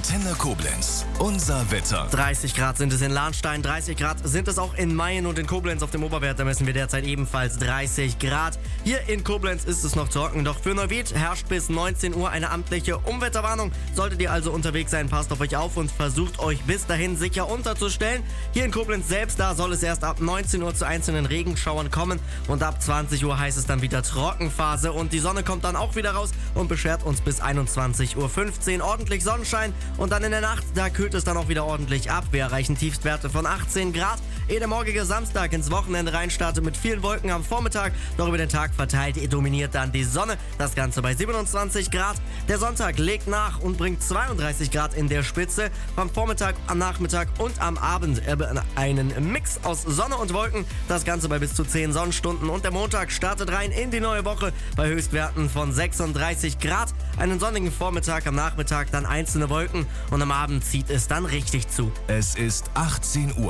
Antenne Koblenz. Unser Wetter. 30 Grad sind es in Lahnstein, 30 Grad sind es auch in Mayen und in Koblenz. Auf dem Oberwert, da messen wir derzeit ebenfalls 30 Grad. Hier in Koblenz ist es noch trocken, doch für Neuwied herrscht bis 19 Uhr eine amtliche Unwetterwarnung. Solltet ihr also unterwegs sein, passt auf euch auf und versucht euch bis dahin sicher unterzustellen. Hier in Koblenz selbst, da soll es erst ab 19 Uhr zu einzelnen Regenschauern kommen und ab 20 Uhr heißt es dann wieder Trockenphase und die Sonne kommt dann auch wieder raus und beschert uns bis 21:15 Uhr ordentlich Sonnenschein und dann in der Nacht, da kühlt es dann auch wieder ordentlich ab. Wir erreichen Tiefstwerte von 18 Grad. Ehe der morgige Samstag ins Wochenende reinstartet mit vielen Wolken am Vormittag, doch über den Tag verteilt dominiert dann die Sonne. Das Ganze bei 27 Grad. Der Sonntag legt nach und bringt 32 Grad in der Spitze. Am Vormittag, am Nachmittag und am Abend einen Mix aus Sonne und Wolken. Das Ganze bei bis zu 10 Sonnenstunden. Und der Montag startet rein in die neue Woche bei Höchstwerten von 36 Grad. Einen sonnigen Vormittag, am Nachmittag dann einzelne Wolken und am Abend zieht es dann richtig zu. Es ist 18 Uhr.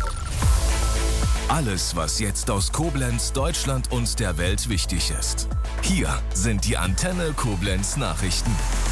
Alles, was jetzt aus Koblenz, Deutschland und der Welt wichtig ist. Hier sind die Antenne Koblenz Nachrichten.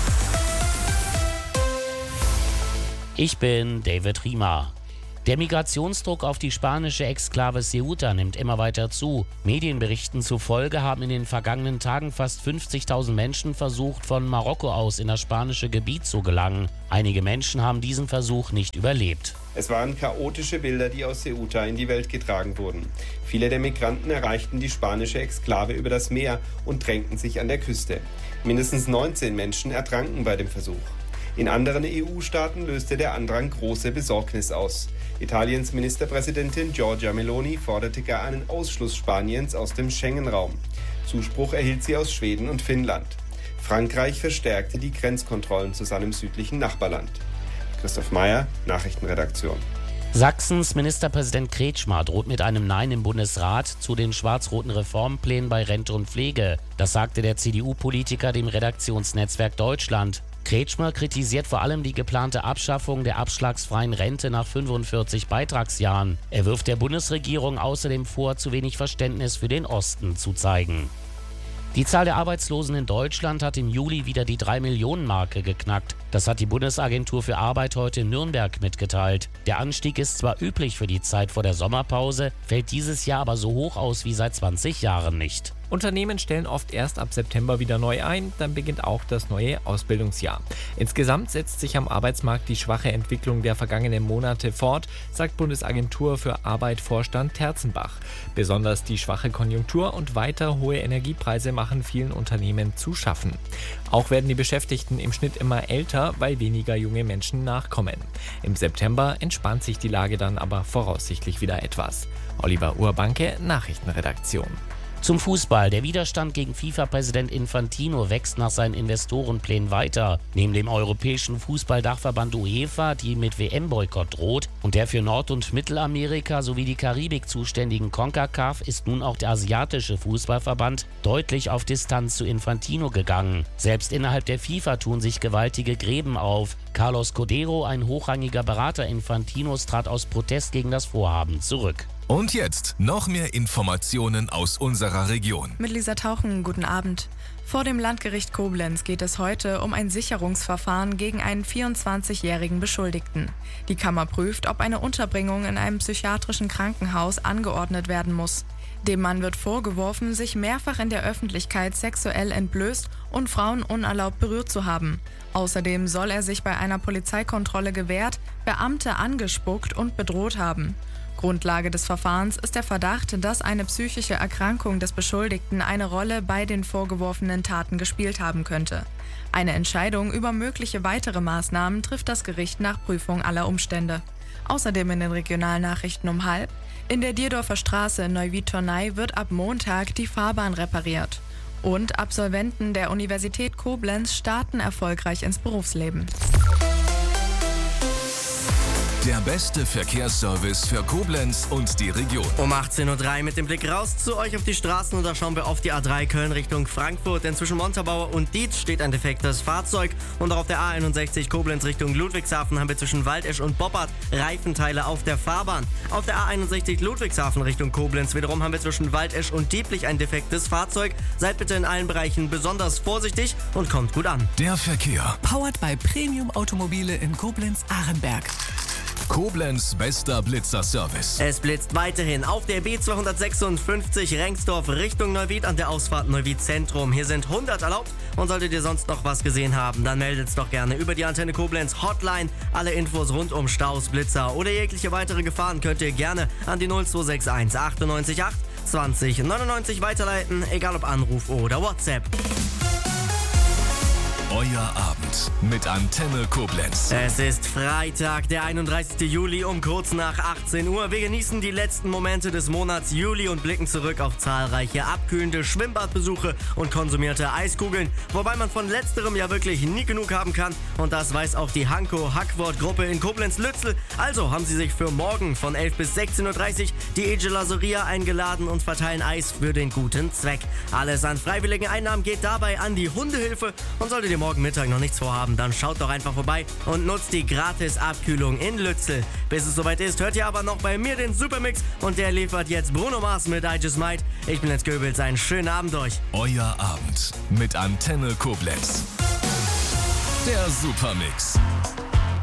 Ich bin David Riemer. Der Migrationsdruck auf die spanische Exklave Ceuta nimmt immer weiter zu. Medienberichten zufolge haben in den vergangenen Tagen fast 50.000 Menschen versucht, von Marokko aus in das spanische Gebiet zu gelangen. Einige Menschen haben diesen Versuch nicht überlebt. Es waren chaotische Bilder, die aus Ceuta in die Welt getragen wurden. Viele der Migranten erreichten die spanische Exklave über das Meer und drängten sich an der Küste. Mindestens 19 Menschen ertranken bei dem Versuch. In anderen EU-Staaten löste der Andrang große Besorgnis aus. Italiens Ministerpräsidentin Giorgia Meloni forderte gar einen Ausschluss Spaniens aus dem Schengen-Raum. Zuspruch erhielt sie aus Schweden und Finnland. Frankreich verstärkte die Grenzkontrollen zu seinem südlichen Nachbarland. Christoph Meyer, Nachrichtenredaktion. Sachsens Ministerpräsident Kretschmer droht mit einem Nein im Bundesrat zu den schwarz-roten Reformplänen bei Rente und Pflege. Das sagte der CDU-Politiker dem Redaktionsnetzwerk Deutschland. Kretschmer kritisiert vor allem die geplante Abschaffung der abschlagsfreien Rente nach 45 Beitragsjahren. Er wirft der Bundesregierung außerdem vor, zu wenig Verständnis für den Osten zu zeigen. Die Zahl der Arbeitslosen in Deutschland hat im Juli wieder die 3-Millionen-Marke geknackt. Das hat die Bundesagentur für Arbeit heute in Nürnberg mitgeteilt. Der Anstieg ist zwar üblich für die Zeit vor der Sommerpause, fällt dieses Jahr aber so hoch aus wie seit 20 Jahren nicht. Unternehmen stellen oft erst ab September wieder neu ein, dann beginnt auch das neue Ausbildungsjahr. Insgesamt setzt sich am Arbeitsmarkt die schwache Entwicklung der vergangenen Monate fort, sagt Bundesagentur für Arbeit-Vorstand Terzenbach. Besonders die schwache Konjunktur und weiter hohe Energiepreise machen vielen Unternehmen zu schaffen. Auch werden die Beschäftigten im Schnitt immer älter, weil weniger junge Menschen nachkommen. Im September entspannt sich die Lage dann aber voraussichtlich wieder etwas. Oliver Urbanke, Nachrichtenredaktion. Zum Fußball. Der Widerstand gegen FIFA-Präsident Infantino wächst nach seinen Investorenplänen weiter. Neben dem europäischen Fußballdachverband UEFA, die mit WM-Boykott droht, und der für Nord- und Mittelamerika sowie die Karibik zuständigen CONCACAF ist nun auch der asiatische Fußballverband deutlich auf Distanz zu Infantino gegangen. Selbst innerhalb der FIFA tun sich gewaltige Gräben auf. Carlos Codero, ein hochrangiger Berater Infantinos, trat aus Protest gegen das Vorhaben zurück. Und jetzt noch mehr Informationen aus unserer Region. Mit Lisa Tauchen, guten Abend. Vor dem Landgericht Koblenz geht es heute um ein Sicherungsverfahren gegen einen 24-jährigen Beschuldigten. Die Kammer prüft, ob eine Unterbringung in einem psychiatrischen Krankenhaus angeordnet werden muss. Dem Mann wird vorgeworfen, sich mehrfach in der Öffentlichkeit sexuell entblößt und Frauen unerlaubt berührt zu haben. Außerdem soll er sich bei einer Polizeikontrolle gewehrt, Beamte angespuckt und bedroht haben. Grundlage des Verfahrens ist der Verdacht, dass eine psychische Erkrankung des Beschuldigten eine Rolle bei den vorgeworfenen Taten gespielt haben könnte. Eine Entscheidung über mögliche weitere Maßnahmen trifft das Gericht nach Prüfung aller Umstände. Außerdem in den Regionalnachrichten um 12:30: In der Dierdorfer Straße in Neuwied-Tornay wird ab Montag die Fahrbahn repariert. Und Absolventen der Universität Koblenz starten erfolgreich ins Berufsleben. Der beste Verkehrsservice für Koblenz und die Region. Um 18.03 Uhr mit dem Blick raus zu euch auf die Straßen und da schauen wir auf die A3 Köln Richtung Frankfurt. Denn zwischen Montabaur und Dietz steht ein defektes Fahrzeug. Und auch auf der A61 Koblenz Richtung Ludwigshafen haben wir zwischen Waldesch und Boppard Reifenteile auf der Fahrbahn. Auf der A61 Ludwigshafen Richtung Koblenz wiederum haben wir zwischen Waldesch und Dieblich ein defektes Fahrzeug. Seid bitte in allen Bereichen besonders vorsichtig und kommt gut an. Der Verkehr. Powered by Premium Automobile in Koblenz-Arenberg. Koblenz bester Blitzerservice. Es blitzt weiterhin auf der B256 Rengsdorf Richtung Neuwied an der Ausfahrt Neuwied Zentrum. Hier sind 100 erlaubt und solltet ihr sonst noch was gesehen haben, dann meldet's doch gerne über die Antenne Koblenz Hotline. Alle Infos rund um Staus, Blitzer oder jegliche weitere Gefahren könnt ihr gerne an die 0261 98 8 20 99 weiterleiten, egal ob Anruf oder WhatsApp. Euer Abend mit Antenne Koblenz. Es ist Freitag, der 31. Juli um kurz nach 18 Uhr. Wir genießen die letzten Momente des Monats Juli und blicken zurück auf zahlreiche abkühlende Schwimmbadbesuche und konsumierte Eiskugeln. Wobei man von letzterem ja wirklich nie genug haben kann. Und das weiß auch die Hanko-Hackwort-Gruppe in Koblenz-Lützel. Also haben sie sich für morgen von 11 bis 16.30 Uhr die E Gelaseria eingeladen und verteilen Eis für den guten Zweck. Alles an freiwilligen Einnahmen geht dabei an die Hundehilfe. Und solltet ihr morgen Mittag noch nichts vorhaben, dann schaut doch einfach vorbei und nutzt die Gratis-Abkühlung in Lützel. Bis es soweit ist, hört ihr aber noch bei mir den Supermix und der liefert jetzt Bruno Mars mit I Just Might. Ich bin jetzt Goebbels, einen schönen Abend euch. Euer Abend mit Antenne Koblenz. Der Supermix.